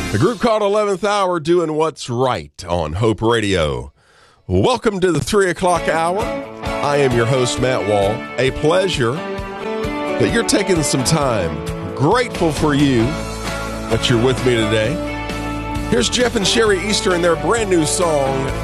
The group called 11th Hour doing what's right on Hope Radio. Welcome to the 3 o'clock hour. I am your host, Matt Wall. A pleasure that you're taking some time. Grateful for you that you're with me today. Here's Jeff and Sherry Easter and their brand new song,